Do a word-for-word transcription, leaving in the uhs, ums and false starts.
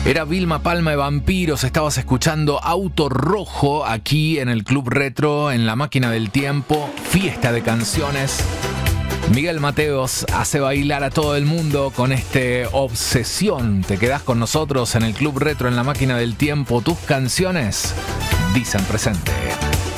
Era Vilma Palma de Vampiros, estabas escuchando Auto Rojo aquí en el Club Retro, en la máquina del tiempo, fiesta de canciones. Miguel Mateos hace bailar a todo el mundo con este Obsesión. Te quedás con nosotros en el Club Retro, en la máquina del tiempo. Tus canciones dicen presente.